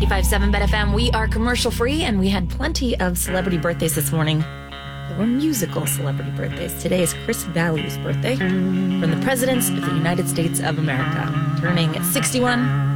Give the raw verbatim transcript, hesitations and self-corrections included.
ninety-five point seven B E T F M. We are commercial free, and we had plenty of celebrity birthdays this morning. There were musical celebrity birthdays. Today is Chris Value's birthday, from the Presidents of the United States of America, turning sixty-one.